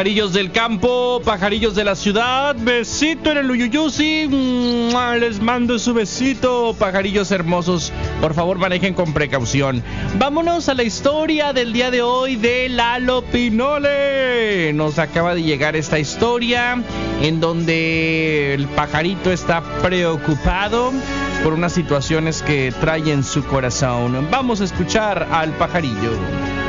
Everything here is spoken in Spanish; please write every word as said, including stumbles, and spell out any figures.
Pajarillos del campo, pajarillos de la ciudad, besito en el Uyuyusi, les mando su besito, pajarillos hermosos, por favor manejen con precaución. Vámonos a la historia del día de hoy de Lalo Pinole. Nos acaba de llegar esta historia en donde el pajarito está preocupado por unas situaciones que trae en su corazón. Vamos a escuchar al pajarillo.